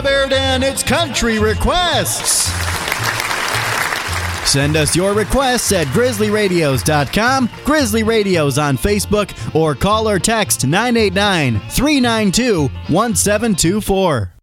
And it's Country Requests. Send us your requests at grizzlyradios.com, Grizzly Radios on Facebook, or call or text 989-392-1724.